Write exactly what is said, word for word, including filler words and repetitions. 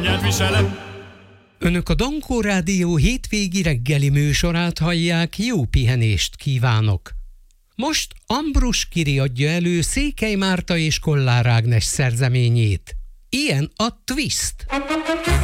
anyád viselem. Önök a Dankó Rádió hétvégi reggeli műsorát hallják, jó pihenést kívánok! Most Ambrus Kiri adja elő Székely Márta és Kollár Ágnes szerzeményét. Ilyen a Twist.